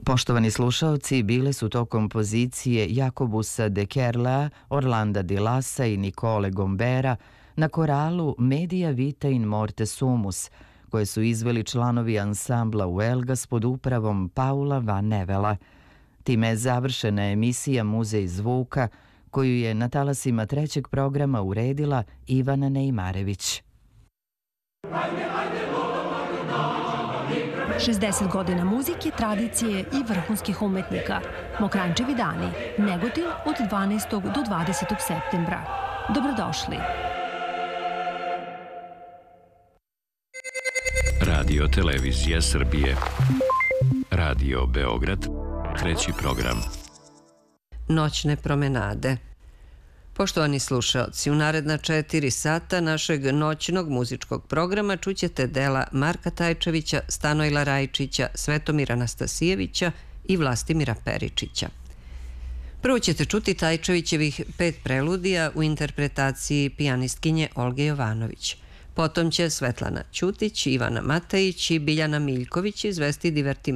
Poštovani slušaoci, bile su to kompozicije Jakobusa de Kerlea, Orlanda di Lassa i Nicole Gombera na koralu Media Vita in Morte Sumus, koje su izveli članovi ansambla Uelgas pod upravom Paula Van Nevela. Time je završena emisija Muzej zvuka, koju je na talasima trećeg programa uredila Ivana Neimarević. 60 godina muzike, tradicije i vrhunskih umetnika. Mokranjčevi dani, Negotin od 12. do 20. septembra. Dobrodošli. Radio Televizija Srbije. Radio Beograd, treći program. Noćne promenade. Poštovani slušaoci, u naredna 4 sata našeg noćnog muzičkog programa čućete dela Marka Tajčevića, Stanojla Rajčića, Svetomira Anastasijevića i Vlastimira Peričića. Prvo ćete čuti Tajčevićevih 5 preludija u interpretaciji pijanistkinje Olge Jovanović. Potom će Svetlana Ćutić, Ivana Matejić i Biljana Miljković izvesti divertimenti